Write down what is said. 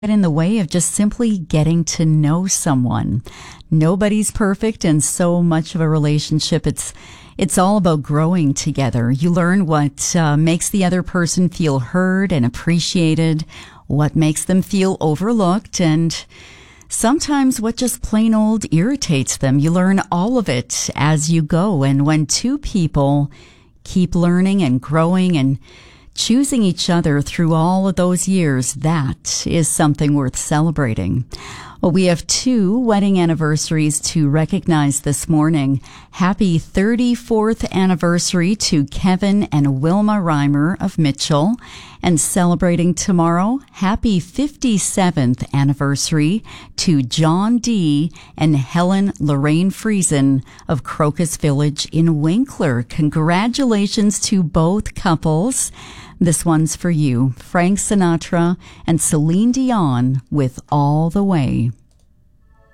get in the way of just simply getting to know someone. Nobody's perfect, and so much of a relationship, it's all about growing together. You learn what makes the other person feel heard and appreciated, what makes them feel overlooked, and sometimes what just plain old irritates them. You learn all of it as you go. And when two people keep learning and growing and choosing each other through all of those years, that is something worth celebrating. Well, we have 2 wedding anniversaries to recognize this morning. Happy 34th anniversary to Kevin and Wilma Reimer of Mitchell. And celebrating tomorrow, happy 57th anniversary to John D. and Helen Lorraine Friesen of Crocus Village in Winkler. Congratulations to both couples. This one's for you, Frank Sinatra and Celine Dion with All the Way.